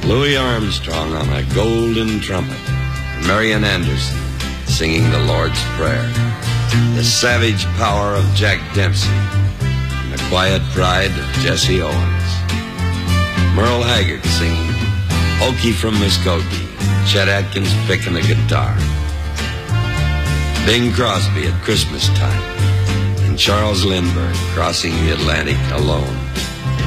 Louis Armstrong on a golden trumpet, and Marian Anderson singing the Lord's Prayer. The savage power of Jack Dempsey and the quiet pride of Jesse Owens. Merle Haggard singing Okie from Muskogee, Chet Atkins picking the guitar. Bing Crosby at Christmas time, and Charles Lindbergh crossing the Atlantic alone.